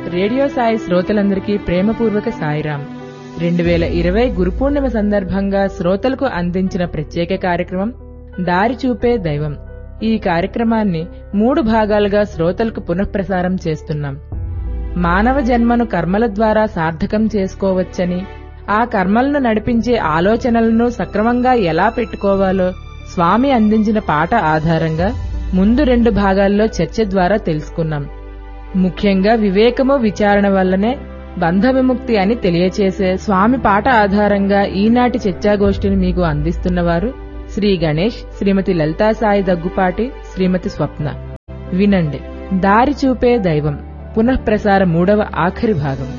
Radio Sai శ్రోతలందరికీ ప్రేమపూర్వక సాయిరాం. 2020 గురుపూర్ణిమ సందర్భంగా శ్రోతలకు అందించిన ప్రత్యేక కార్యక్రమం దారి చూపే దైవం. ఈ కార్యక్రమాన్ని 3 భాగాలుగా శ్రోతలకు పునఃప్రసారం చేస్తున్నాం. మానవ జన్మను కర్మల ద్వారా సార్థకం చేసుకోవచ్చని, ఆ కర్మలను నడిపించే ఆలోచనలను సక్రమంగా ఎలా పెట్టుకోవాలో స్వామి అందించిన పాట ఆధారంగా ముందు 2 భాగాల్లో చర్చ ద్వారా తెలుసుకున్నాం. ముఖ్యంగా వివేకము విచారణ వల్లనే బంధ విముక్తి అని తెలియచేసే స్వామి పాట ఆధారంగా ఈనాటి చర్చాగోష్ఠిని మీకు అందిస్తున్నవారు శ్రీ గణేష్, శ్రీమతి లలితా సాయి దగ్గుపాటి, శ్రీమతి స్వప్న. వినండి, దారి చూపే దైవం పునఃప్రసార 3వ ఆఖరి భాగం.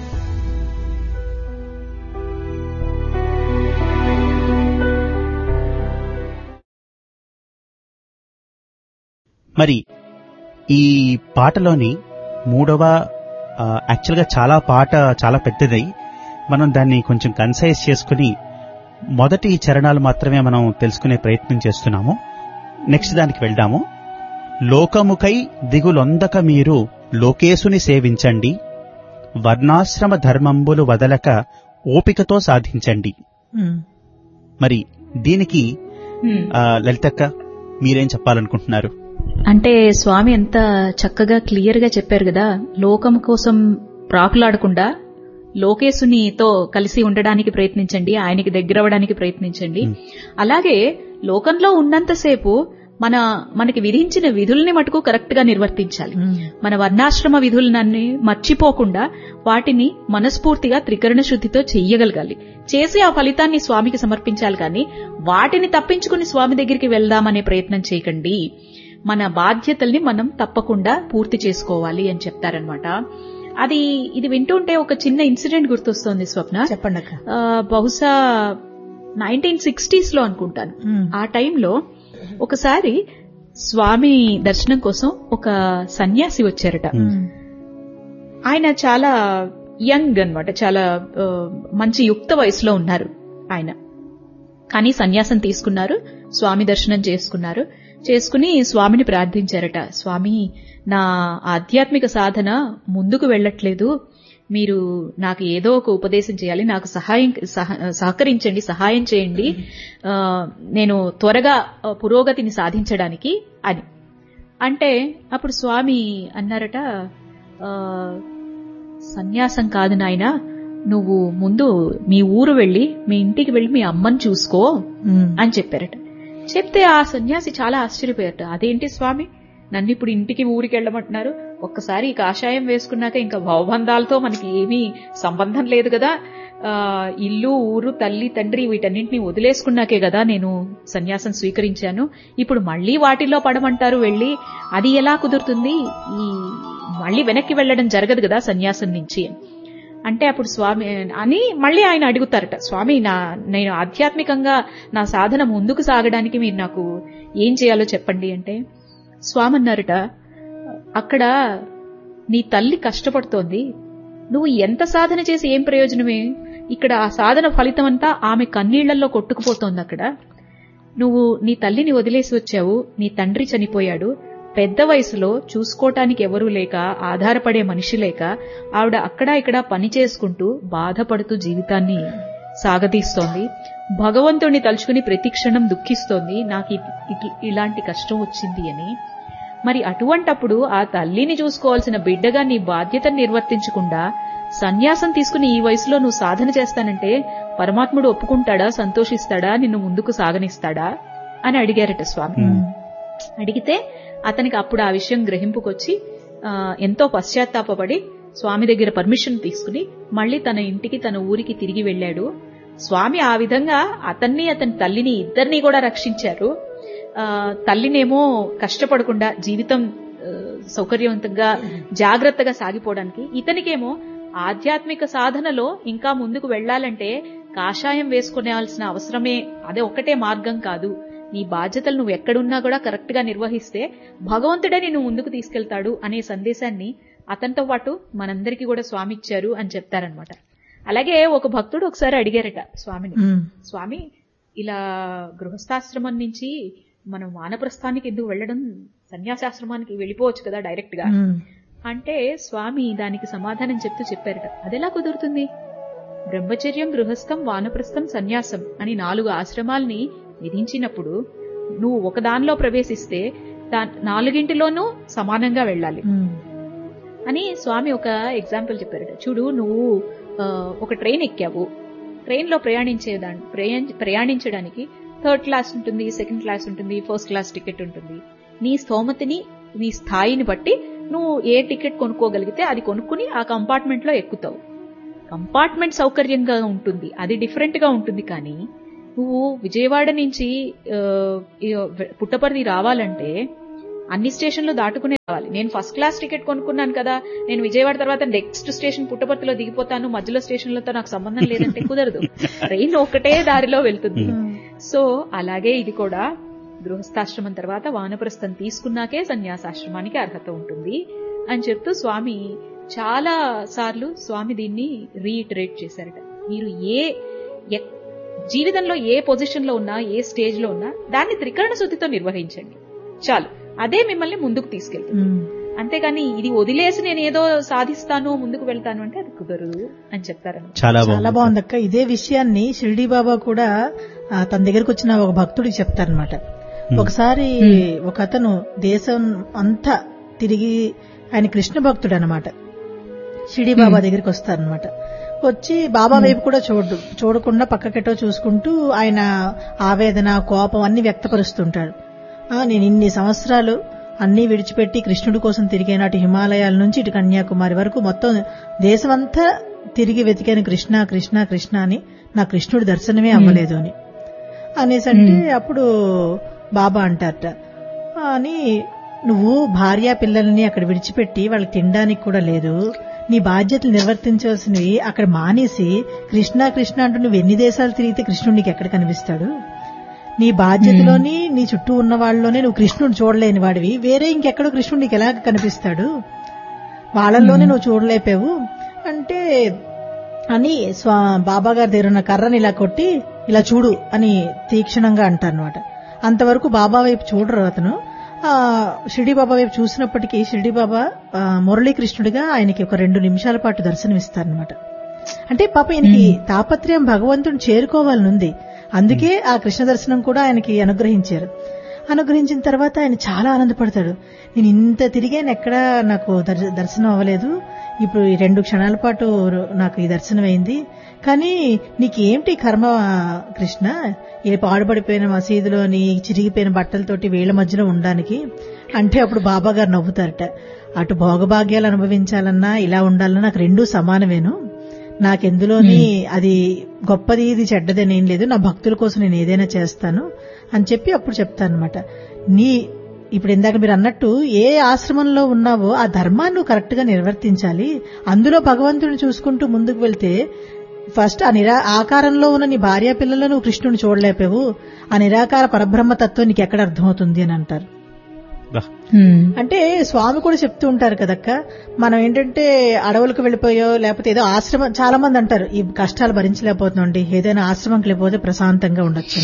మరి ఈ పాటలోని 3వ యాక్చువల్గా పాట చాలా పెద్దదై మనం దాన్ని కొంచెం కన్సైజ్ చేసుకుని మొదటి చరణాలు మాత్రమే మనం తెలుసుకునే ప్రయత్నం చేస్తున్నాము. నెక్స్ట్ దానికి వెళ్దాము. లోకముకై దిగులొందక మీరు లోకేశుని సేవించండి, వర్ణాశ్రమ ధర్మంబులు వదలక ఓపికతో సాధించండి. మరి దీనికి లలితక్క మీరేం చెప్పాలనుకుంటున్నారు? అంటే స్వామి ఎంత చక్కగా క్లియర్ గా చెప్పారు కదా. లోకం కోసం ప్రాకులాడకుండా లోకేశునితో కలిసి ఉండడానికి ప్రయత్నించండి, ఆయనకి దగ్గరవడానికి ప్రయత్నించండి. అలాగే లోకంలో ఉన్నంతసేపు మనకి విధించిన విధుల్ని మటుకు కరెక్ట్ గా నిర్వర్తించాలి. మన వర్ణాశ్రమ విధులన్నీ మర్చిపోకుండా వాటిని మనస్ఫూర్తిగా త్రికరణ శుద్ధితో చెయ్యగలగాలి. చేసి ఆ ఫలితాన్ని స్వామికి సమర్పించాలి. కానీ వాటిని తప్పించుకుని స్వామి దగ్గరికి వెళ్దామనే ప్రయత్నం చేయకండి. మన బాధ్యతల్ని మనం తప్పకుండా పూర్తి చేసుకోవాలి అని చెప్తారనమాట. ఇది వింటుంటే ఒక చిన్న ఇన్సిడెంట్ గుర్తొస్తోంది స్వప్న. చెప్పండి. బహుశా 1960s లో అనుకుంటాను. ఆ టైంలో ఒకసారి స్వామి దర్శనం కోసం ఒక సన్యాసి వచ్చారట. ఆయన చాలా యంగ్ అన్నమాట, చాలా మంచి యుక్త వయసులో ఉన్నారు ఆయన. కానీ సన్యాసం తీసుకున్నారు, స్వామి దర్శనం చేసుకుని స్వామిని ప్రార్థించారట. స్వామి, నా ఆధ్యాత్మిక సాధన ముందుకు వెళ్లట్లేదు, మీరు నాకు ఏదో ఒక ఉపదేశం చేయాలి, నాకు సహకరించండి, సహాయం చేయండి, నేను త్వరగా పురోగతిని సాధించడానికి అని అంటే, అప్పుడు స్వామి అన్నారట, సన్యాసం కాదు నాయనా, నువ్వు ముందు మీ ఊరు వెళ్లి మీ ఇంటికి వెళ్లి మీ అమ్మని చూసుకో అని చెప్పారట. చెప్తే ఆ సన్యాసి చాలా ఆశ్చర్యపోయారట. అదేంటి స్వామి, నన్ను ఇప్పుడు ఇంటికి ఊరికి వెళ్ళమంటున్నారు? ఒక్కసారి కాషాయం వేసుకున్నాక ఇంకా భవబంధాలతో మనకి ఏమీ సంబంధం లేదు కదా, ఇల్లు ఊరు తల్లి తండ్రి వీటన్నింటినీ వదిలేసుకున్నాకే కదా నేను సన్యాసం స్వీకరించాను, ఇప్పుడు మళ్లీ వాటిల్లో పడమంటారు వెళ్ళి, అది ఎలా కుదురుతుంది, మళ్లీ వెనక్కి వెళ్లడం జరగదు కదా సన్యాసం నుంచి అంటే. అప్పుడు స్వామి అని మళ్లీ ఆయన అడుగుతారట, స్వామి, నేను ఆధ్యాత్మికంగా నా సాధన ముందుకు సాగడానికి మీరు నాకు ఏం చేయాలో చెప్పండి అంటే, స్వామి అన్నారట, అక్కడ నీ తల్లి కష్టపడుతోంది, నువ్వు ఎంత సాధన చేసి ఏం ప్రయోజనమే, ఇక్కడ ఆ సాధన ఫలితం అంతా ఆమె కన్నీళ్లలో కొట్టుకుపోతోంది. అక్కడ నువ్వు నీ తల్లిని వదిలేసి వచ్చావు, నీ తండ్రి చనిపోయాడు, పెద్ద వయసులో చూసుకోవటానికి ఎవరూ లేక, ఆధారపడే మనిషి లేక, ఆవిడ అక్కడా ఇక్కడ పని చేసుకుంటూ బాధపడుతూ జీవితాన్ని సాగదీస్తోంది. భగవంతుడిని తలుచుకుని ప్రతిక్షణం దుఃఖిస్తోంది, నాకు ఇలాంటి కష్టం వచ్చింది అని. మరి అటువంటప్పుడు ఆ తల్లిని చూసుకోవాల్సిన బిడ్డగా నీ బాధ్యతను నిర్వర్తించకుండా సన్యాసం తీసుకుని ఈ వయసులో నువ్వు సాధన చేస్తానంటే పరమాత్ముడు ఒప్పుకుంటాడా, సంతోషిస్తాడా, నిన్ను ముందుకు సాగనిస్తాడా అని అడిగారట స్వామి. అడిగితే అతనికి అప్పుడు ఆ విషయం గ్రహింపుకొచ్చి ఎంతో పశ్చాత్తాపడి స్వామి దగ్గర పర్మిషన్ తీసుకుని మళ్లీ తన ఇంటికి, తన ఊరికి తిరిగి వెళ్లాడు. స్వామి ఆ విధంగా అతన్ని, అతని తల్లిని ఇద్దరినీ కూడా రక్షించారు. తల్లినేమో కష్టపడకుండా జీవితం సౌకర్యవంతంగా జాగ్రత్తగా సాగిపోవడానికి, ఇతనికేమో ఆధ్యాత్మిక సాధనలో ఇంకా ముందుకు వెళ్లాలంటే కాషాయం వేసుకునేవాల్సిన అవసరమే, అదే ఒక్కటే మార్గం కాదు, నీ బాధ్యతలు నువ్వు ఎక్కడున్నా కూడా కరెక్ట్ గా నిర్వహిస్తే భగవంతుడే నిన్ను ముందుకు తీసుకెళ్తాడు అనే సందేశాన్ని అతనితో పాటు మనందరికీ కూడా స్వామి ఇచ్చారు అని చెప్తారనమాట. అలాగే ఒక భక్తుడు ఒకసారి అడిగారట స్వామిని, స్వామి, ఇలా గృహస్థాశ్రమం నుంచి మనం వానప్రస్థానికి ఎందుకు వెళ్లడం, సన్యాసాశ్రమానికి వెళ్ళిపోవచ్చు కదా డైరెక్ట్ గా, అంటే స్వామి దానికి సమాధానం చెప్తూ చెప్పారట, అదెలా కుదురుతుంది? బ్రహ్మచర్యం, గృహస్థం, వానప్రస్థం, సన్యాసం అని 4 ఆశ్రమాల్ని విధించినప్పుడు నువ్వు ఒక దానిలో ప్రవేశిస్తే 4 సమానంగా వెళ్ళాలి అని స్వామి ఒక ఎగ్జాంపుల్ చెప్పారట. చూడు, నువ్వు ఒక ట్రైన్ ఎక్కావు, ట్రైన్ లో ప్రయాణించడానికి 3rd క్లాస్ ఉంటుంది, 2nd క్లాస్ ఉంటుంది, 1st క్లాస్ టికెట్ ఉంటుంది. నీ స్థోమతిని, నీ స్థాయిని బట్టి నువ్వు ఏ టికెట్ కొనుక్కోగలిగితే అది కొనుక్కుని ఆ కంపార్ట్మెంట్ లో ఎక్కుతావు. కంపార్ట్మెంట్ సౌకర్యంగా ఉంటుంది, అది డిఫరెంట్ గా ఉంటుంది. కానీ నువ్వు విజయవాడ నుంచి పుట్టపర్తి రావాలంటే అన్ని స్టేషన్లు దాటుకునే రావాలి. నేను 1st క్లాస్ టికెట్ కొనుక్కున్నాను కదా, నేను విజయవాడ తర్వాత నెక్స్ట్ స్టేషన్ పుట్టపర్తిలో దిగిపోతాను, మధ్యలో స్టేషన్లతో నాకు సంబంధం లేదంటే కుదరదు. ట్రైన్ ఒకటే దారిలో వెళ్తుంది. సో అలాగే ఇది కూడా గృహస్థాశ్రమం తర్వాత వానప్రస్థం తీసుకున్నాకే సన్యాసాశ్రమానికి అర్హత ఉంటుంది అని చెప్తూ స్వామి చాలా సార్లు దీన్ని రీఇటరేట్ చేశారట. మీరు జీవితంలో ఏ పొజిషన్ లో ఉన్నా, ఏ స్టేజ్ లో ఉన్నా దాన్ని త్రికరణ శుద్ధితో నిర్వహించండి చాలు, అదే మిమ్మల్ని ముందుకు తీసుకెళ్తుంది. అంతేగాని ఇది వదిలేసి నేను ఏదో సాధిస్తాను, ముందుకు వెళ్తాను అంటే అది కుదరదు అని చెప్తారు. చాలా బాగుందక్క. ఇదే విషయాన్ని షిరిడీ బాబా కూడా తన దగ్గరకు వచ్చిన ఒక భక్తుడికి చెప్తారనమాట. ఒకసారి ఒక అతను దేశం అంతా తిరిగి, ఆయన కృష్ణ భక్తుడు అనమాట, షిరిడీ బాబా దగ్గరికి వస్తారనమాట. వచ్చి బాబా వైపు కూడా చూడకుండా పక్కకెటో చూసుకుంటూ ఆయన ఆవేదన, కోపం అన్ని వ్యక్తపరుస్తుంటాడు. నేను ఇన్ని సంవత్సరాలు అన్ని విడిచిపెట్టి కృష్ణుడి కోసం తిరిగాను, అటు హిమాలయాల నుంచి ఇటు కన్యాకుమారి వరకు మొత్తం దేశమంతా తిరిగి వెతికాను కృష్ణ కృష్ణ కృష్ణ అని, నా కృష్ణుడి దర్శనమే అవ్వలేదు అని అనేసంటే అప్పుడు బాబా అంటారట, అని నువ్వు భార్యా పిల్లల్ని అక్కడ విడిచిపెట్టి వాళ్ళకి తినడానికి కూడా లేదు, నీ బాధ్యతలు నిర్వర్తించాల్సినవి అక్కడ మానేసి కృష్ణ కృష్ణ అంటూ నువ్వు ఎన్ని దేశాలు తిరిగితే కృష్ణుడు నీకు ఎక్కడ కనిపిస్తాడు? నీ బాధ్యతలోని నీ చుట్టూ ఉన్న వాళ్ళలోనే నువ్వు కృష్ణుడు చూడలేని వాడివి, వేరే ఇంకెక్కడో కృష్ణుడు నీకు ఎలా కనిపిస్తాడు? వాళ్ళల్లోనే నువ్వు చూడలేపావు అంటే అని బాబా గారి దగ్గర ఉన్న కర్రని ఇలా కొట్టి ఇలా చూడు అని తీక్షణంగా అంటారనమాట. అంతవరకు బాబా వైపు చూడరు అతను. షిరిడీ బాబా వైపు చూసినప్పటికీ షిరిడీ బాబా మురళీకృష్ణుడిగా ఆయనకి ఒక 2 నిమిషాల పాటు దర్శనమిస్తారనమాట. అంటే పాప ఆయనకి తాపత్రయం భగవంతుని చేరుకోవాలనుంది, అందుకే ఆ కృష్ణ దర్శనం కూడా ఆయనకి అనుగ్రహించారు. అనుగ్రహించిన తర్వాత ఆయన చాలా ఆనందపడతాడు. నేను ఇంత తిరిగాను, ఎక్కడా నాకు దర్శనం అవ్వలేదు, ఇప్పుడు ఈ 2 క్షణాల పాటు నాకు ఈ దర్శనం అయింది. కానీ నీకేమిటి కర్మ కృష్ణ, ఈ పాడుపడిపోయిన మసీదులోని చిరిగిపోయిన బట్టలతోటి వీళ్ల మధ్యలో ఉండడానికి అంటే అప్పుడు బాబా గారు నవ్వుతారట, అటు భోగభాగ్యాలు అనుభవించాలన్నా ఇలా ఉండాలన్నా నాకు 2 సమానమేను, నాకెందులోని అది గొప్పది ఇది చెడ్డదని ఏం లేదు, నా భక్తుల కోసం నేను ఏదైనా చేస్తాను అని చెప్పి అప్పుడు చెప్తానమాట. ఇప్పుడు ఇందాక మీరు అన్నట్టు ఏ ఆశ్రమంలో ఉన్నావో ఆ ధర్మాన్ని నువ్వు కరెక్ట్ గా నిర్వర్తించాలి, అందులో భగవంతుడిని చూసుకుంటూ ముందుకు వెళ్తే ఫస్ట్ ఆకారంలో ఉన్న నీ భార్య పిల్లల్లో నువ్వు కృష్ణుని చూడలేపావు, ఆ నిరాకార పరబ్రహ్మ తత్వం నీకు ఎక్కడ అర్థమవుతుంది అని అంటారు. అంటే స్వామి కూడా చెప్తూ ఉంటారు కదక్క, మనం ఏంటంటే అడవులకు వెళ్ళిపోయో లేకపోతే ఏదో ఆశ్రమం, చాలా మంది అంటారు ఈ కష్టాలు భరించలేకపోతున్నాండి, ఏదైనా ఆశ్రమంకి వెళ్ళిపోతే ప్రశాంతంగా ఉండొచ్చు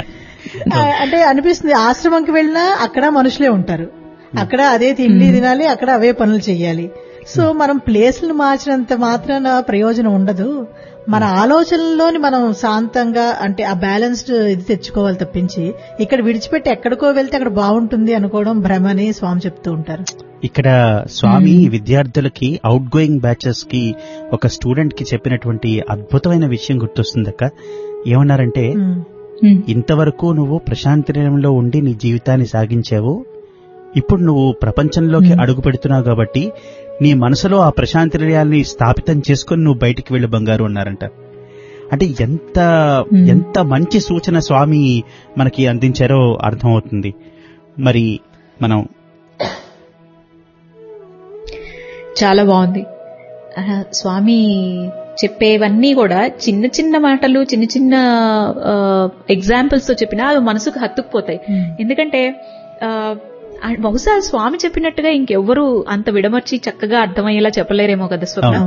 అంటే అనిపిస్తుంది. ఆశ్రమంకి వెళ్ళినా అక్కడ మనుషులే ఉంటారు, అక్కడ అదే తిండి తినాలి, అక్కడ అవే పనులు చెయ్యాలి. సో మనం ప్లేస్లను మార్చినంత మాత్రాన ప్రయోజనం ఉండదు. మన ఆలోచనల్లోని మనం శాంతంగా అంటే ఆ బ్యాలెన్స్డ్ ఇది తెచ్చుకోవాలి తప్పించి ఇక్కడ విడిచిపెట్టి ఎక్కడికో వెళ్తే అక్కడ బాగుంటుంది అనుకోవడం భ్రమ అని స్వామి చెప్తూ ఉంటారు. ఇక్కడ స్వామి విద్యార్థులకి అవుట్ గోయింగ్ బ్యాచెస్ కి ఒక స్టూడెంట్ కి చెప్పినటువంటి అద్భుతమైన విషయం గుర్తొస్తుందక్క. ఏమన్నారంటే, ఇంతవరకు నువ్వు ప్రశాంతిలో ఉండి నీ జీవితాన్ని సాగించావు, ఇప్పుడు నువ్వు ప్రపంచంలోకి అడుగు పెడుతున్నావు కాబట్టి నీ మనసులో ఆ ప్రశాంతి నిలయాల్ని స్థాపితం చేసుకుని నువ్వు బయటికి వెళ్ళు బంగారు అన్నారంట. అంటే ఎంత మంచి సూచన స్వామి మనకి అందించారో అర్థమవుతుంది. మరి మనం చాలా బాగుంది. స్వామి చెప్పేవన్నీ కూడా చిన్న చిన్న మాటలు, చిన్న చిన్న ఎగ్జాంపుల్స్ తో చెప్పినా అవి మనసుకు హత్తుకుపోతాయి. ఎందుకంటే బహుశా స్వామి చెప్పినట్టుగా ఇంకెవ్వరూ అంత విడమర్చి చక్కగా అర్థమయ్యేలా చెప్పలేరేమో కదా స్వప్న.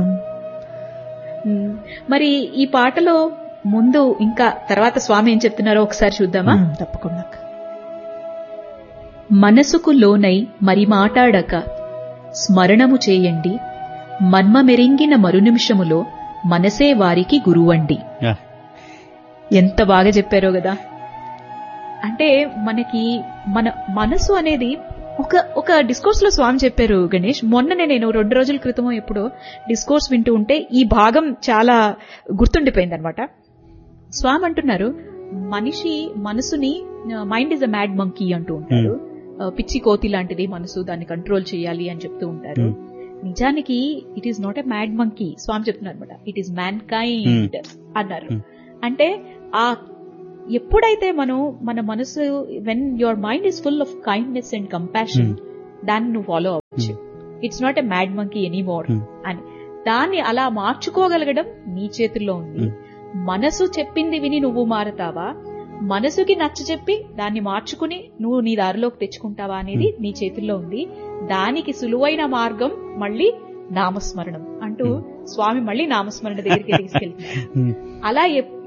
మరి ఈ పాటలో ముందు ఇంకా తర్వాత స్వామి ఏం చెప్తున్నారో ఒకసారి చూద్దామా? తప్పకుండా. మనసుకు లోనై మరి మాటాడక స్మరణము చేయండి, మర్మమెరింగిన మరునిమిషములో మనసే వారికి గురువండి. ఎంత బాగా చెప్పారో కదా. అంటే మనకి మన మనసు అనేది ఒక డిస్కోర్స్ లో స్వామి చెప్పారు గణేష్. మొన్ననే నేను 2 రోజుల క్రితమో ఎప్పుడో డిస్కోర్స్ వింటూ ఉంటే ఈ భాగం చాలా గుర్తుండిపోయింది అనమాట. స్వామి అంటున్నారు, మనిషి మనసుని mind is a mad monkey అంటూ ఉంటారు. పిచ్చి కోతి లాంటిది మనసు, దాన్ని కంట్రోల్ చేయాలి అని చెప్తూ ఉంటారు. నిజానికి it is not a mad monkey. స్వామి చెప్తున్నారు అనమాట, ఇట్ ఈస్ మ్యాన్ కైండ్ అన్నారు. అంటే ఆ ఎప్పుడైతే మన మనసు, when your mind is full of kindness and compassion, దాన్ని నువ్వు ఫాలో అవ్వచ్చు. It's not a mad monkey anymore అని. దాన్ని అలా మార్చుకోగలగడం నీ చేతుల్లో ఉంది. మనసు చెప్పింది విని నువ్వు మారతావా, మనసుకి నచ్చ చెప్పి దాన్ని మార్చుకుని నువ్వు నీ దారిలోకి తెచ్చుకుంటావా అనేది నీ చేతుల్లో ఉంది. దానికి సులువైన మార్గం మళ్ళీ నామస్మరణం అంటూ స్వామి మళ్ళీ నామస్మరణ దగ్గరికి తీసుకెళ్తున్నారు. అలా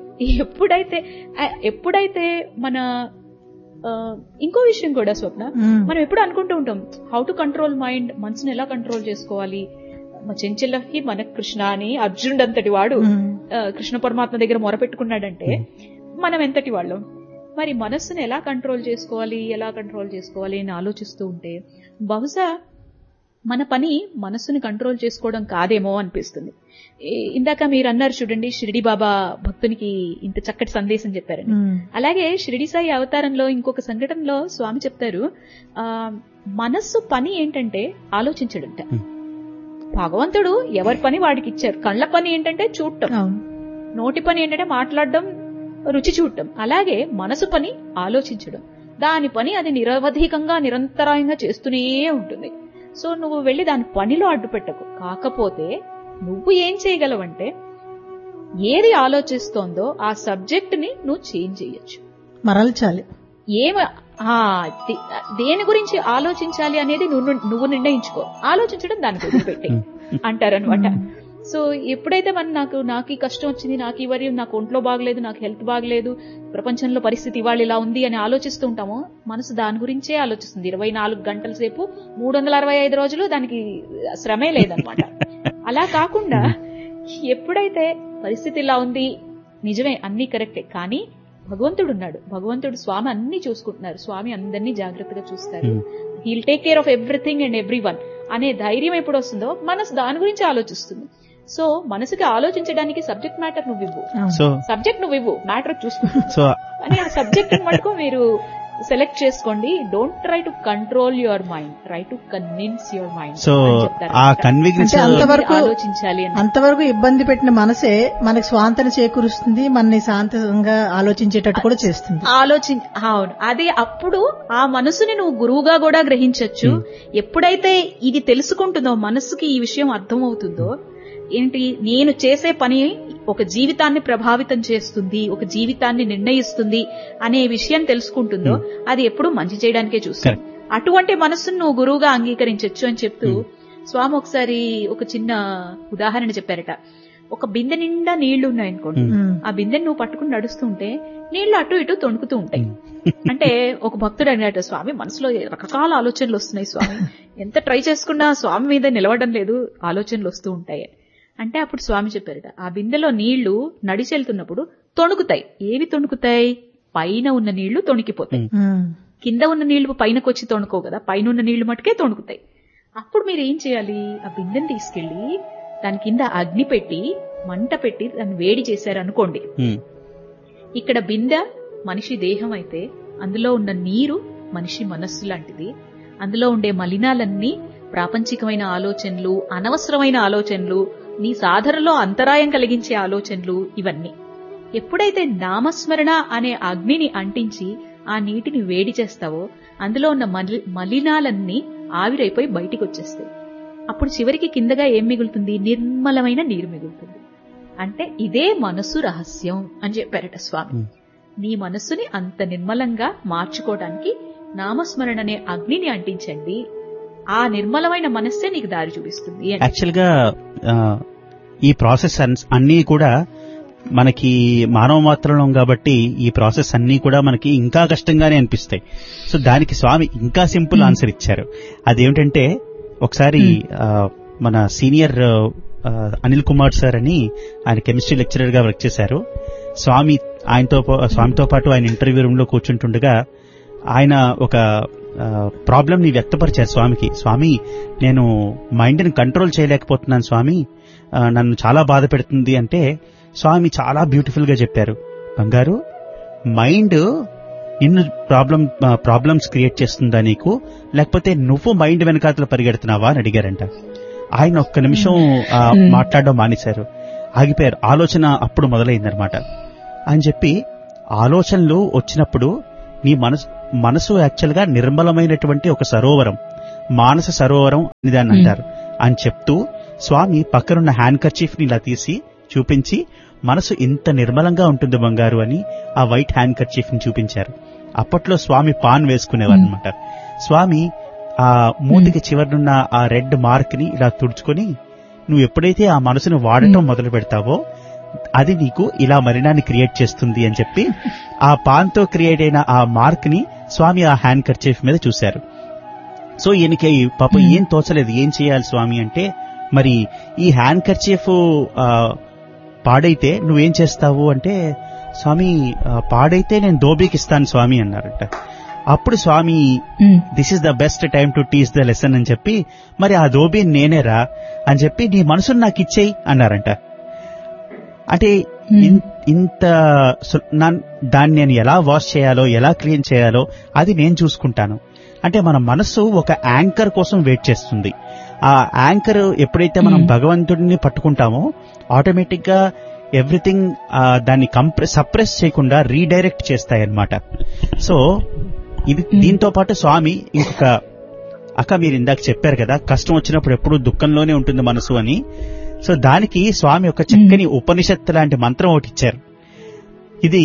ఎప్పుడైతే మన ఇంకో విషయం కూడా స్వప్న, మనం ఎప్పుడు అనుకుంటూ ఉంటాం హౌ టు కంట్రోల్ మైండ్, మనసుని ఎలా కంట్రోల్ చేసుకోవాలి. మా చెంచెల్లకి మన కృష్ణ అని అర్జునుడు అంతటి వాడు కృష్ణ పరమాత్మ దగ్గర మొరపెట్టుకున్నాడంటే మనం ఎంతటి వాళ్ళం. మరి మనస్సును ఎలా కంట్రోల్ చేసుకోవాలి అని ఆలోచిస్తూ ఉంటే బహుశా మన పని మనస్సుని కంట్రోల్ చేసుకోవడం కాదేమో అనిపిస్తుంది. ఇందాక మీరు అన్నారు చూడండి, షిరిడి బాబా భక్తునికి ఇంత చక్కటి సందేశం చెప్పారని. అలాగే షిరిడి సాయి అవతారంలో ఇంకొక సంఘటనలో స్వామి చెప్తారు, మనస్సు పని ఏంటంటే ఆలోచించడంట. భగవంతుడు ఎవరి పని వాడికి ఇచ్చారు. కళ్ళ పని ఏంటంటే చూడటం, నోటి పని ఏంటంటే మాట్లాడడం, రుచి చూడటం. అలాగే మనసు పని ఆలోచించడం. దాని పని అది నిరవధికంగా నిరంతరాయంగా చేస్తూనే ఉంటుంది. సో నువ్వు వెళ్లి దాని పనిలో అడ్డుపెట్టకు. కాకపోతే నువ్వు ఏం చేయగలవంటే ఏది ఆలోచిస్తోందో ఆ సబ్జెక్ట్ ని నువ్వు చేంజ్ చేయొచ్చు, మరల్చాలి. దేని గురించి ఆలోచించాలి అనేది నువ్వు నిర్ణయించుకో. ఆలోచించడం దానికి వదిలిపెట్టి అంటారనమాట. సో ఎప్పుడైతే నాకు ఈ కష్టం వచ్చింది, నాకు ఈ వరి, నాకు ఒంట్లో బాగలేదు, నాకు హెల్త్ బాగలేదు, ప్రపంచంలో పరిస్థితి ఇవాళ ఇలా ఉంది అని ఆలోచిస్తూ ఉంటామో మనసు దాని గురించే ఆలోచిస్తుంది. 24 గంటల సేపు 365 రోజులు దానికి శ్రమే లేదనమాట. అలా కాకుండా ఎప్పుడైతే పరిస్థితి ఇలా ఉంది, నిజమే అన్ని కరెక్టే, కానీ భగవంతుడు ఉన్నాడు, భగవంతుడు స్వామి అన్ని చూసుకుంటున్నారు, స్వామి అందరినీ జాగ్రత్తగా చూస్తారు, he'll take care of everything and everyone అనే ధైర్యం ఎప్పుడు వస్తుందో మనసు దాని గురించి ఆలోచిస్తుంది. సో మనసుకి ఆలోచించడానికి సబ్జెక్ట్ మ్యాటర్ నువ్వు ఇవ్వు, సబ్జెక్ట్ నువ్వు ఇవ్వు, మ్యాటర్ చూసుకుంటా అని ఆ సబ్జెక్ట్ మటుకు మీరు సెలెక్ట్ చేసుకోండి. Don't try to control your mind, try to convince your mind. So ఆ కన్విన్స్ ఆలోచించాలి. అంతవరకు ఇబ్బంది పెట్టిన మనసే మనకి స్వాంతన చేకూరుస్తుంది, మనని శాంతంగా ఆలోచించేటట్టు కూడా చేస్తుంది. అవును, అదే అప్పుడు ఆ మనసుని నువ్వు గురువుగా కూడా గ్రహించొచ్చు. ఎప్పుడైతే ఇది తెలుసుకుంటుందో, మనసుకి ఈ విషయం అర్థమవుతుందో, ఏంటి నేను చేసే పని ఒక జీవితాన్ని ప్రభావితం చేస్తుంది, ఒక జీవితాన్ని నిర్ణయిస్తుంది అనే విషయం తెలుసుకుంటుందో అది ఎప్పుడు మంచి చేయడానికే చూస్తుంది. అటువంటి మనస్సును నువ్వు గురువుగా అంగీకరించొచ్చు అని చెప్తూ స్వామి ఒకసారి ఒక చిన్న ఉదాహరణ చెప్పారట. ఒక బిందె నిండా నీళ్లు ఉన్నాయనుకోండి, ఆ బిందెని నువ్వు పట్టుకుని నడుస్తుంటే నీళ్లు అటు ఇటు తొణుకుతూ ఉంటాయి. అంటే ఒక భక్తుడు అన్నట్టు, స్వామి మనసులో రకరకాల ఆలోచనలు వస్తున్నాయి స్వామి, ఎంత ట్రై చేసుకున్నా స్వామి మీద నిలవడం లేదు, ఆలోచనలు వస్తూ ఉంటాయి అంటే అప్పుడు స్వామి చెప్పారట, ఆ బిందెలో నీళ్లు నడిచెళ్తున్నప్పుడు తొణుకుతాయి. ఏవి తొణుకుతాయి? పైన ఉన్న నీళ్లు తొణికిపోతాయి, కింద ఉన్న నీళ్లు పైనకు వచ్చి తొణుకో కదా, పైన ఉన్న నీళ్లు మటుకే తొణుకుతాయి. అప్పుడు మీరు ఏం చేయాలి? ఆ బిందెని తీసుకెళ్లి దాని కింద అగ్ని పెట్టి మంట పెట్టి దాన్ని వేడి చేశారనుకోండి. ఇక్కడ బిందె మనిషి దేహం అయితే అందులో ఉన్న నీరు మనిషి మనస్సు లాంటిది. అందులో ఉండే మలినాలన్నీ ప్రాపంచికమైన ఆలోచనలు, అనవసరమైన ఆలోచనలు, నీ సాధనలో అంతరాయం కలిగించే ఆలోచనలు, ఇవన్నీ. ఎప్పుడైతే నామస్మరణ అనే అగ్నిని అంటించి ఆ నీటిని వేడి చేస్తావో అందులో ఉన్న మలినాలన్నీ ఆవిరైపోయి బయటికి వచ్చేస్తాయి. అప్పుడు చివరికి కిందగా ఏం మిగులుతుంది? నిర్మలమైన నీరు మిగులుతుంది. అంటే ఇదే మనస్సు రహస్యం అని చెప్పారట స్వామి. నీ మనస్సుని అంత నిర్మలంగా మార్చుకోవడానికి నామస్మరణ అనే అగ్నిని అంటించండి, ఆ నిర్మలమైన మనస్సే నీకు దారి చూపిస్తుంది. యాక్చువల్ గా ఈ ప్రాసెస్ అన్నీ కూడా మనకి మానవ మాత్రం కాబట్టి ఈ ప్రాసెస్ అన్నీ కూడా మనకి ఇంకా కష్టంగానే అనిపిస్తాయి. సో దానికి స్వామి ఇంకా సింపుల్ ఆన్సర్ ఇచ్చారు. అదేమిటంటే ఒకసారి మన సీనియర్ అనిల్ కుమార్ సార్ అని ఆయన కెమిస్ట్రీ లెక్చరర్ గా వర్క్ చేశారు. స్వామితో పాటు ఆయన ఇంటర్వ్యూ రూమ్ లో కూర్చుంటుండగా ఆయన ఒక ప్రాబ్లం ని వ్యక్తపరిచారు స్వామికి. స్వామి, నేను మైండ్ ని కంట్రోల్ చేయలేకపోతున్నాను స్వామి, నన్ను చాలా బాధ పెడుతుంది అంటే స్వామి చాలా బ్యూటిఫుల్ గా చెప్పారు, బంగారు, మైండ్ నిన్ను ప్రాబ్లమ్స్ క్రియేట్ చేస్తుందా నీకు, లేకపోతే నువ్వు మైండ్ వెనకాతలు పరిగెడుతున్నావా అని అడిగారంట. ఆయన ఒక్క నిమిషం మాట్లాడడం మానేశారు, ఆగిపోయారు. ఆలోచన అప్పుడు మొదలైందనమాట. అని చెప్పి ఆలోచనలు వచ్చినప్పుడు నీ మనసు యాక్చువల్ గా నిర్మలమైనటువంటి ఒక సరోవరం, మానస సరోవరం అని దాన్ని అంటారు అని చెప్తూ స్వామి పక్కనున్న హ్యాండ్ కర్చీఫ్ ని ఇలా తీసి చూపించి, మనసు ఇంత నిర్మలంగా ఉంటుంది బంగారు అని ఆ వైట్ హ్యాండ్ కర్చీఫ్ ని చూపించారు. అప్పట్లో స్వామి పాన్ వేసుకునేవారు అనమాట. స్వామి ఆ మూతికి చివరినున్న ఆ రెడ్ మార్క్ ని ఇలా తుడుచుకొని, నువ్వు ఎప్పుడైతే ఆ మనసును వాడటం మొదలు పెడతావో అది నీకు ఇలా మరణాన్ని క్రియేట్ చేస్తుంది అని చెప్పి ఆ పాన్ తో క్రియేట్ అయిన ఆ మార్క్ ని స్వామి ఆ హ్యాండ్ కర్చీఫ్ మీద చూశారు. సో ఈయనకి పాపం ఏం తోచలేదు, ఏం చేయాలి స్వామి అంటే, మరి ఈ హ్యాండ్ కర్చీఫ్ పాడైతే నువ్వేం చేస్తావు అంటే, స్వామి పాడైతే నేను దోబీకి ఇస్తాను స్వామి అన్నారట. అప్పుడు స్వామి this is the best time to teach the lesson అని చెప్పి, మరి ఆ దోబీ నేనేరా అని చెప్పి నీ మనసును నాకు ఇచ్చేయి అన్నారంట. అంటే ఇంత దాన్ని నేను ఎలా వాష్ చేయాలో, ఎలా క్లీన్ చేయాలో అది నేను చూసుకుంటాను. అంటే మన మనస్సు ఒక యాంకర్ కోసం వెయిట్ చేస్తుంది. ఆ యాంకర్ ఎప్పుడైతే మనం భగవంతుడిని పట్టుకుంటామో ఆటోమేటిక్ గా ఎవ్రీథింగ్ దాన్ని సప్రెస్ చేయకుండా రీడైరెక్ట్ చేస్తాయన్నమాట. సో ఇది దీంతో పాటు స్వామి ఇంకొక అక్క, మీరు ఇందాక చెప్పారు కదా కష్టం వచ్చినప్పుడు ఎప్పుడు దుఃఖంలోనే ఉంటుంది మనసు అని. సో దానికి స్వామి ఒక చక్కని ఉపనిషత్తు లాంటి మంత్రం ఒకటి ఇచ్చారు. ఇది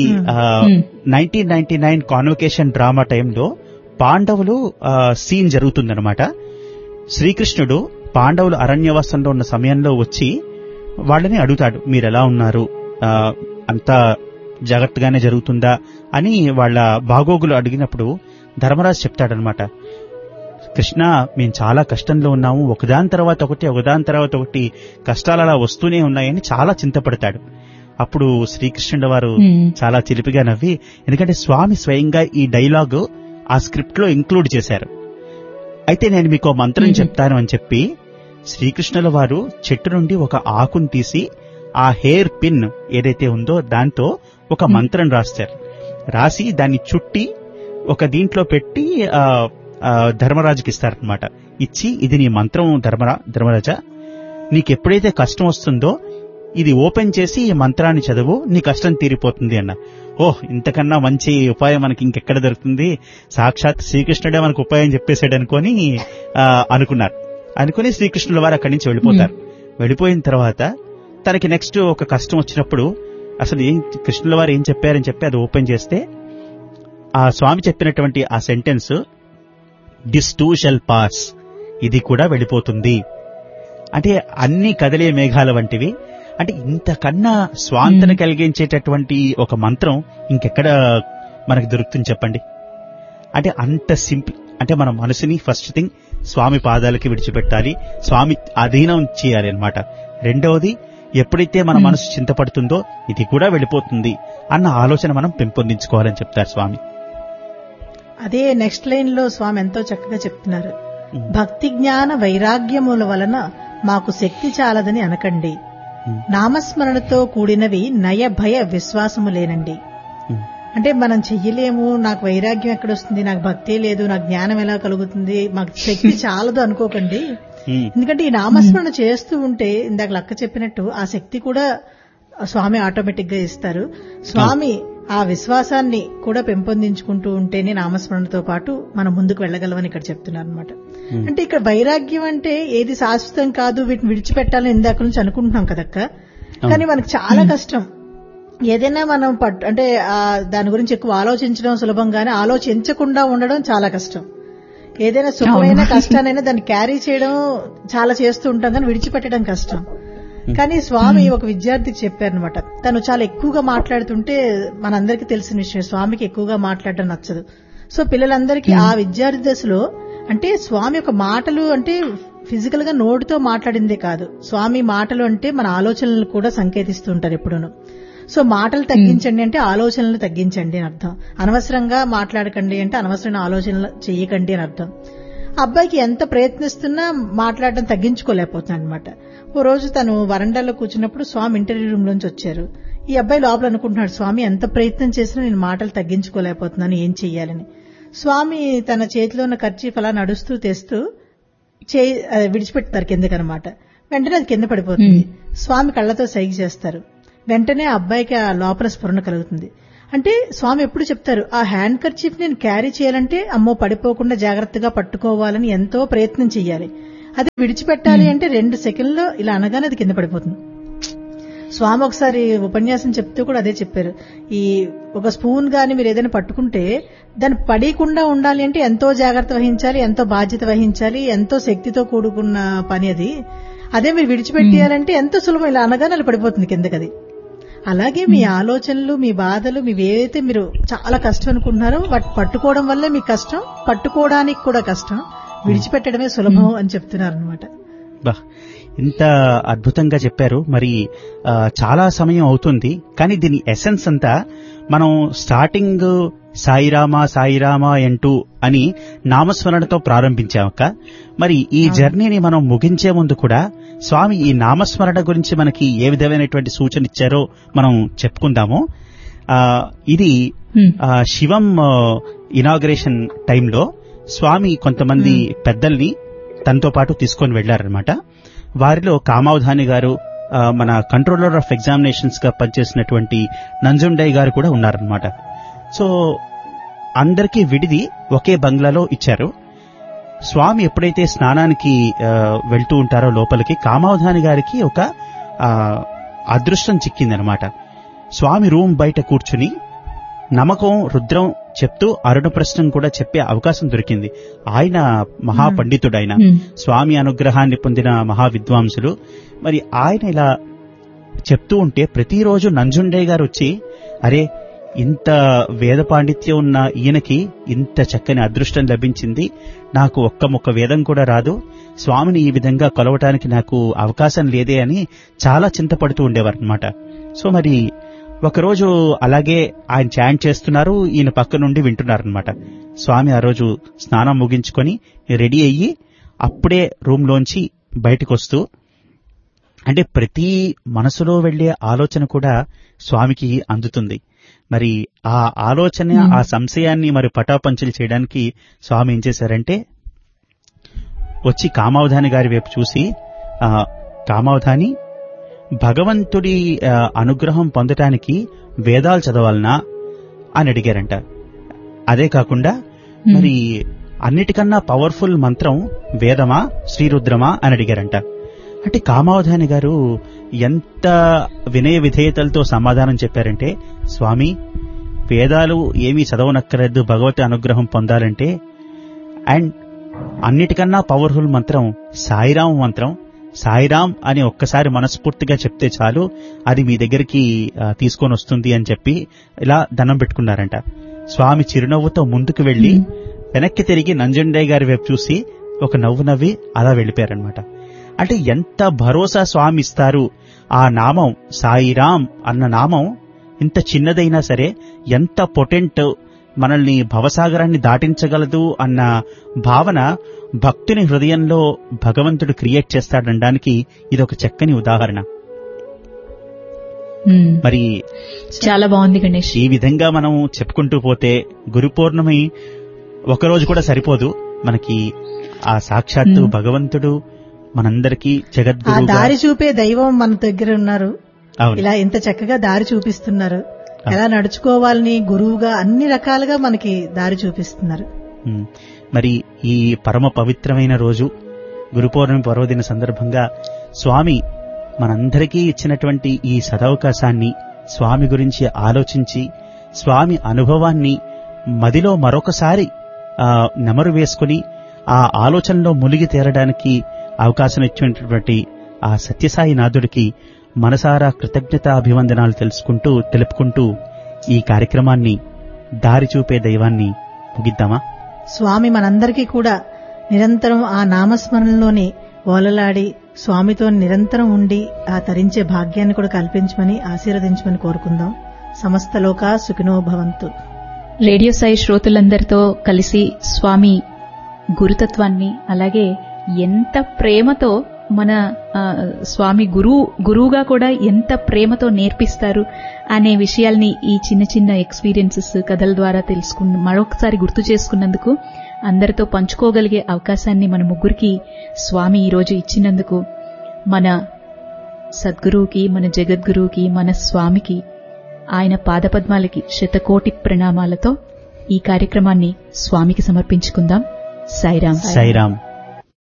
1999 కాన్వకేషన్ డ్రామా టైంలో పాండవులు సీన్ జరుగుతుందనమాట. శ్రీకృష్ణుడు పాండవులు అరణ్యవాసంలో ఉన్న సమయంలో వచ్చి వాళ్ళని అడుగుతాడు, మీరు ఎలా ఉన్నారు, అంతా జాగ్రత్తగానే జరుగుతుందా అని వాళ్ళ బాగోగులు అడిగినప్పుడు ధర్మరాజు చెప్తాడనమాట, కృష్ణ మేము చాలా కష్టంలో ఉన్నాము, ఒకదాని తర్వాత ఒకటి కష్టాలు అలా వస్తూనే ఉన్నాయని చాలా చింతపడతాడు. అప్పుడు శ్రీకృష్ణుడు వారు చాలా చిలిపిగా నవ్వి, ఎందుకంటే స్వామి స్వయంగా ఈ డైలాగ్ ఆ స్క్రిప్ట్ లో ఇంక్లూడ్ చేశారు, అయితే నేను మీకు మంత్రం చెప్తాను అని చెప్పి శ్రీకృష్ణుల వారు చెట్టు నుండి ఒక ఆకును తీసి ఆ హెయిర్ పిన్ ఏదైతే ఉందో దాంతో ఒక మంత్రం రాస్తారు. రాసి దాన్ని చుట్టి ఒక దీంట్లో పెట్టి ధర్మరాజుకి ఇస్తారనమాట. ఇచ్చి ఇది నీ మంత్రం ధర్మరాజా, నీకెప్పుడైతే కష్టం వస్తుందో ఇది ఓపెన్ చేసి ఈ మంత్రాన్ని చదువు, నీ కష్టం తీరిపోతుంది అన్న. ఓహ్, ఇంతకన్నా మంచి ఉపాయం మనకి ఇంకెక్కడ దొరుకుతుంది, సాక్షాత్ శ్రీకృష్ణుడే మనకు ఉపాయం చెప్పేశాడు అనుకున్నారు. అనుకుని శ్రీకృష్ణుల వారు అక్కడి నుంచి వెళ్ళిపోతారు. వెళ్ళిపోయిన తర్వాత తనకి నెక్స్ట్ ఒక కష్టం వచ్చినప్పుడు అసలు కృష్ణుల వారు ఏం చెప్పారని చెప్పి అది ఓపెన్ చేస్తే ఆ స్వామి చెప్పినటువంటి ఆ sentence, this two shall pass, ఇది కూడా వెళ్ళిపోతుంది. అంటే అన్ని కదిలే మేఘాల వంటివి. అంటే ఇంతకన్నా స్వాంతన కలిగించేటటువంటి ఒక మంత్రం ఇంకెక్కడ మనకు దొరుకుతుంది చెప్పండి. అంటే అంత సింపుల్. అంటే మన మనసుని ఫస్ట్ థింగ్ స్వామి పాదాలకి విడిచిపెట్టాలి, స్వామి అధీనం చేయాలి అన్నమాట. రెండవది, ఎప్పుడైతే మన మనసు చింతపడుతుందో ఇది కూడా వెళ్ళిపోతుంది అన్న ఆలోచన మనం పెంపొందించుకోవాలని చెప్తారు స్వామి. అదే నెక్స్ట్ లైన్ లో స్వామి ఎంతో చక్కగా చెప్తున్నారు, భక్తి జ్ఞాన వైరాగ్యముల వలన మాకు శక్తి చాలదని అనకండి, నామస్మరణతో కూడినవి నయ భయ విశ్వాసము లేనండి. అంటే మనం చెయ్యలేము, నాకు వైరాగ్యం ఎక్కడొస్తుంది, నాకు భక్తే లేదు, నాకు జ్ఞానం ఎలా కలుగుతుంది, మాకు శక్తి చాలదు అనుకోకండి. ఎందుకంటే ఈ నామస్మరణ చేస్తూ ఉంటే ఇందాక లక్క చెప్పినట్టు ఆ శక్తి కూడా స్వామి ఆటోమేటిక్ గా ఇస్తారు. స్వామి ఆ విశ్వాసాన్ని కూడా పెంపొందించుకుంటూ ఉంటేనే నామస్మరణతో పాటు మనం ముందుకు వెళ్ళగలమని ఇక్కడ చెప్తున్నారు అనమాట. అంటే ఇక్కడ వైరాగ్యం అంటే ఏది శాశ్వతం కాదు, వీటిని విడిచిపెట్టాలని ఇందాక నుంచి అనుకుంటున్నాం కదక్క. కానీ మనకు చాలా కష్టం. ఏదైనా మనం అంటే దాని గురించి ఎక్కువ ఆలోచించడం సులభంగానే, ఆలోచించకుండా ఉండడం చాలా కష్టం. ఏదైనా సుఖమైన కష్టానైనా దాన్ని క్యారీ చేయడం చాలా చేస్తూ ఉంటాం, కానీ విడిచిపెట్టడం కష్టం. కానీ స్వామి ఒక విద్యార్థికి చెప్పారనమాట, తను చాలా ఎక్కువగా మాట్లాడుతుంటే మనందరికీ తెలిసిన విషయం, స్వామికి ఎక్కువగా మాట్లాడడం నచ్చదు. సో పిల్లలందరికీ ఆ విద్యార్థి దశలో అంటే స్వామి యొక్క మాటలు అంటే ఫిజికల్ గా నోటితో మాట్లాడిందే కాదు, స్వామి మాటలు అంటే మన ఆలోచనలు కూడా సంకేతిస్తూ ఉంటారు ఎప్పుడూను. సో మాటలు తగ్గించండి అంటే ఆలోచనలు తగ్గించండి అని అర్థం. అనవసరంగా మాట్లాడకండి అంటే అనవసరమైన ఆలోచనలు చేయకండి అని అర్థం. అబ్బాయికి ఎంత ప్రయత్నిస్తున్నా మాట్లాడడం తగ్గించుకోలేకపోతున్నాడు అనమాట. ఓ రోజు తను వరండాలో కూర్చున్నప్పుడు స్వామి ఇంటర్వ్యూ రూమ్ లోంచి వచ్చారు. ఈ అబ్బాయి లోపల అనుకుంటున్నాడు, స్వామి ఎంత ప్రయత్నం చేసినా నేను మాటలు తగ్గించుకోలేకపోతున్నాను, ఏం చెయ్యాలని. స్వామి తన చేతిలో ఉన్న కర్చీఫ్ అలా నడుస్తూ తెస్తూ విడిచిపెడతారు కిందకనమాట. వెంటనే అది కింద పడిపోతుంది. స్వామి కళ్లతో సైగ చేస్తారు. వెంటనే ఆ అబ్బాయికి ఆ లోపల స్ఫురణ కలుగుతుంది. అంటే స్వామి ఎప్పుడు చెప్తారు, ఆ హ్యాండ్ కర్చీఫ్ నేను క్యారీ చేయాలంటే అమ్మో పడిపోకుండా జాగ్రత్తగా పట్టుకోవాలని ఎంతో ప్రయత్నం చెయ్యాలి. అది విడిచిపెట్టాలి అంటే 2 సెకండ్లో ఇలా అనగానే అది కింద పడిపోతుంది. స్వామి ఒకసారి ఉపన్యాసం చెప్తూ కూడా అదే చెప్పారు. ఈ ఒక స్పూన్ గాని మీరు ఏదైనా పట్టుకుంటే దాన్ని పడకుండా ఉండాలి అంటే ఎంతో జాగ్రత్త వహించాలి, ఎంతో బాధ్యత వహించాలి, ఎంతో శక్తితో కూడుకున్న పని అది. అదే మీరు విడిచిపెట్టేయాలంటే ఎంతో సులభం, ఇలా అనగానే అది పడిపోతుంది కిందకది. అలాగే మీ ఆలోచనలు, మీ బాధలు, ఏవైతే మీరు చాలా కష్టం అనుకుంటున్నారో వాటి పట్టుకోవడం వల్లే మీకు కష్టం, పట్టుకోవడానికి కూడా కష్టం, విడిచిపెట్టడమే సులభం అని చెప్తున్నారు అనమాట. ఇంత అద్భుతంగా చెప్పారు. మరి చాలా సమయం అవుతుంది, కానీ దీని ఎసెన్స్ అంతా మనం స్టార్టింగ్ సాయిరామా సాయిరామా అంటూ అని నామస్మరణతో ప్రారంభించామక్క. మరి ఈ జర్నీని మనం ముగించే ముందు కూడా స్వామి ఈ నామస్మరణ గురించి మనకి ఏ విధమైనటువంటి సూచన ఇచ్చారో మనం చెప్పుకుందాము. ఇది శివం ఇనాగ్రేషన్ టైంలో స్వామి కొంతమంది పెద్దల్ని తనతో పాటు తీసుకొని వెళ్లారనమాట. వారిలో కామావధాని గారు, మన కంట్రోలర్ ఆఫ్ ఎగ్జామినేషన్స్ గా పనిచేసినటువంటి నంజుండయ్య గారు కూడా ఉన్నారనమాట. సో అందరికీ విడిది ఒకే బంగ్లాలో ఇచ్చారు. స్వామి ఎప్పుడైతే స్నానానికి వెళ్తూ ఉంటారో లోపలికి, కామావధాని గారికి ఒక అదృష్టం చిక్కిందనమాట. స్వామి రూమ్ బయట కూర్చుని నమ్మకం రుద్రం చెప్తూ అరుణ ప్రశ్నం కూడా చెప్పే అవకాశం దొరికింది. ఆయన మహాపండితుడు, ఆయన స్వామి అనుగ్రహాన్ని పొందిన మహావిద్వాంసులు. మరి ఆయన ఇలా చెప్తూ ఉంటే ప్రతిరోజు నంజుండయ్య గారు వచ్చి, అరే ఇంత వేద పాండిత్యం ఉన్న ఈయనకి ఇంత చక్కని అదృష్టం లభించింది, నాకు ఒక్క ముక్క వేదం కూడా రాదు, స్వామిని ఈ విధంగా కొలవటానికి నాకు అవకాశం లేదే అని చాలా చింతపడుతూ ఉండేవారనమాట. సో మరి ఒకరోజు అలాగే ఆయన చాంట్ చేస్తున్నారు, ఈయన పక్క నుండి వింటున్నారనమాట. స్వామి ఆ రోజు స్నానం ముగించుకొని రెడీ అయ్యి అప్పుడే రూమ్లోంచి బయటకు వస్తూ, అంటే ప్రతి మనసులో వెళ్లే ఆలోచన కూడా స్వామికి అందుతుంది. మరి ఆ ఆలోచన, ఆ సంశయాన్ని మరి పటాపంచలు చేయడానికి స్వామి ఏం చేశారంటే, వచ్చి కామావధాని గారి వైపు చూసి, కామావధాని, భగవంతుడి అనుగ్రహం పొందటానికి వేదాలు చదవాలనా అని అడిగారంట. అదే కాకుండా మరి అన్నిటికన్నా పవర్ఫుల్ మంత్రం వేదమా శ్రీరుద్రమా అని అడిగారంట. అంటే కామావధాని గారు ఎంత వినయ విధేయతలతో సమాధానం చెప్పారంటే, స్వామి వేదాలు ఏమీ చదవనక్కర్లేదు భగవతి అనుగ్రహం పొందాలంటే, అండ్ అన్నిటికన్నా పవర్ఫుల్ మంత్రం సాయిరాం మంత్రం, సాయిరాం అని ఒక్కసారి మనస్ఫూర్తిగా చెప్తే చాలు అది మీ దగ్గరికి తీసుకొని వస్తుంది అని చెప్పి ఇలా దండం పెట్టుకున్నారంట. స్వామి చిరునవ్వుతో ముందుకు వెళ్లి వెనక్కి తిరిగి నంజుండయ్య గారి వైపు చూసి ఒక నవ్వు నవ్వి అలా వెళ్లిపోయారనమాట. అంటే ఎంత భరోసా స్వామి ఇస్తారు. ఆ నామం సాయిరాం అన్న నామం ఇంత చిన్నదైనా సరే ఎంత పొటెంట్, మనల్ని భవసాగరాన్ని దాటించగలదు అన్న భావన భక్తుని హృదయంలో భగవంతుడు క్రియేట్ చేస్తాడనడానికి ఇదొక చక్కని ఉదాహరణ. మరి చాలా బాగుంది గణేష్. ఈ విధంగా మనం చెప్పుకుంటూ పోతే గురు పౌర్ణమి ఒకరోజు కూడా సరిపోదు మనకి. ఆ సాక్షాత్తు భగవంతుడు మనందరికీ జగద్గురు, దారి చూపే దైవం మన దగ్గర ఉన్నారు. ఇలా ఎంత చక్కగా దారి చూపిస్తున్నారు, ఎలా నడుచుకోవాలని గురువుగా అన్ని రకాలుగా మనకి దారి చూపిస్తున్నారు. మరి ఈ పరమ పవిత్రమైన రోజు గురు పౌర్ణమి పర్వదిన సందర్భంగా స్వామి మనందరికీ ఇచ్చినటువంటి ఈ సదవకాశాన్ని, స్వామి గురించి ఆలోచించి స్వామి అనుభవాన్ని మదిలో మరొకసారి నెమరు వేసుకుని ఆ ఆలోచనలో మునిగి తేరడానికి అవకాశం ఇచ్చినటువంటి ఆ సత్యసాయి నాథుడికి మనసారా కృతజ్ఞతాభివందనాలు తెలుపుకుంటూ ఈ కార్యక్రమాన్ని దారి చూపే దైవాన్ని ముగిద్దామా? స్వామి మనందరికీ కూడా నిరంతరం ఆ నామస్మరణలోని ఓలలాడి స్వామితో నిరంతరం ఉండి ఆ తరించే భాగ్యాన్ని కూడా కల్పించమని ఆశీర్వదించమని కోరుకుందాం. సమస్త లోకా సుఖినో భవంతు. రేడియో సాయి శ్రోతలందరితో కలిసి స్వామి గురుతత్వాన్ని, అలాగే ఎంత ప్రేమతో మన స్వామి గురువుగా కూడా ఎంత ప్రేమతో నేర్పిస్తారు అనే విషయాల్ని ఈ చిన్న చిన్న ఎక్స్పీరియన్సెస్ కథల ద్వారా మరొకసారి గుర్తు చేసుకున్నందుకు, అందరితో పంచుకోగలిగే అవకాశాన్ని మన ముగ్గురికి స్వామి ఈరోజు ఇచ్చినందుకు మన సద్గురువుకి, మన జగద్గురువుకి, మన స్వామికి, ఆయన పాదపద్మాలకి శతకోటి ప్రణామాలతో ఈ కార్యక్రమాన్ని స్వామికి సమర్పించుకుందాం. సాయిరాం. సాయిరాం.